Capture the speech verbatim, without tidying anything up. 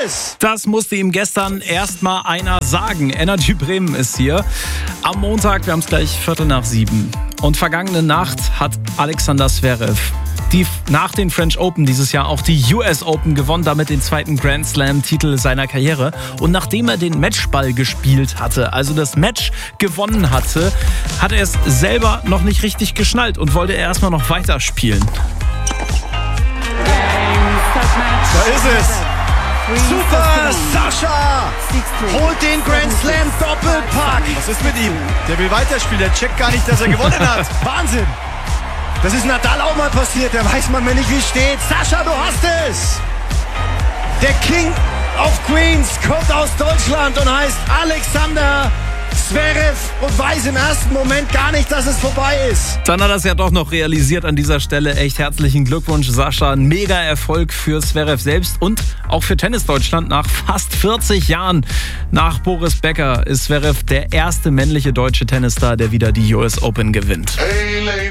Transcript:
es? Das musste ihm gestern erstmal einer sagen. Energy Bremen ist hier. Am Montag, wir haben es gleich Viertel nach sieben. Und vergangene Nacht hat Alexander Zverev die nach den French Open dieses Jahr auch die U S Open gewonnen, damit den zweiten Grand Slam-Titel seiner Karriere. Und nachdem er den Matchball gespielt hatte, also das Match gewonnen hatte, hat er es selber noch nicht richtig geschnallt und wollte erstmal noch weiterspielen. Da ist es. Super, Sascha holt den Grand Slam Doppelpack. Was ist mit ihm? Der will weiterspielen, der checkt gar nicht, dass er gewonnen hat. Wahnsinn. Das ist Nadal auch mal passiert, da weiß man mir nicht, wie es steht. Sascha, du hast es. Der King of Queens kommt aus Deutschland und heißt Alexander Zverev und weiß im ersten Moment gar nicht, dass es vorbei ist. Dann hat er es ja doch noch realisiert an dieser Stelle. Echt herzlichen Glückwunsch, Sascha. Ein mega Erfolg für Zverev selbst und auch für Tennis Deutschland. Nach fast vierzig Jahren nach Boris Becker ist Zverev der erste männliche deutsche Tennisstar, der wieder die U S Open gewinnt. Hey,